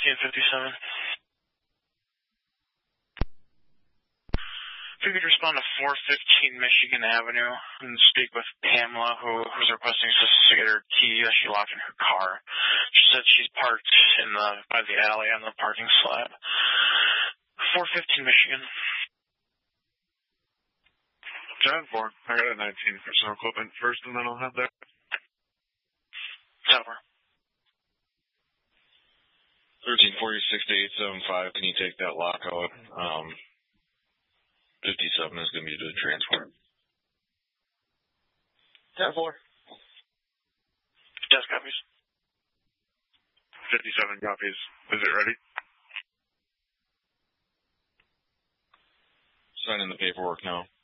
and 57. If you could respond to 415 Michigan Avenue and speak with Pamela, who's requesting assistance to get her key that she locked in her car. She said she's parked by the alley on the parking slab. 415 Michigan. John 4. I got a 19 personal equipment first, and then I'll have that. Tower. 1346-875. Can you take that lock out? 57 is going to be the transport. 10-4. Desk copies. 57 copies. Is it ready? Signing the paperwork now.